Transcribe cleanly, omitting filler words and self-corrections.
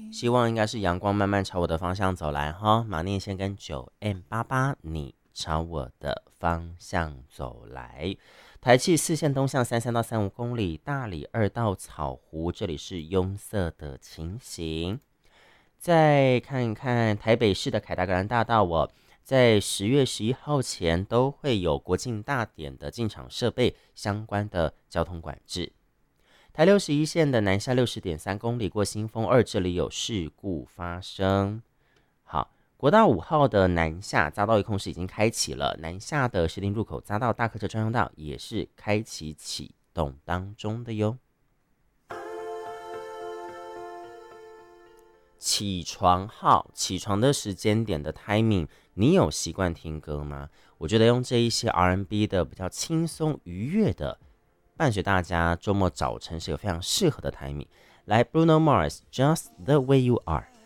希望应该是阳光慢慢朝我的方向走来哈。马念先跟9M88，你朝我的方向走来。台气四线东向33到35公里，大理2到草湖，这里是拥塞的情形。再看看台北市的凯达格兰大道，在10月11号前都会有国庆大典的进场设备相关的交通管制。台61线的南下60.3公里过新丰2，这里有事故发生。好，国道5号的南下匝道一空是已经开启了，南下的石林入口匝道大客车专用道也是开启启动当中的哟。起床号，起床的时间点的 timing， 你有习惯听歌吗？我觉得用这一些 R&B 的比较轻松愉悦的，伴随大家周末早晨是有非常适合的 timing。来 ，Bruno Mars，Just the way you are。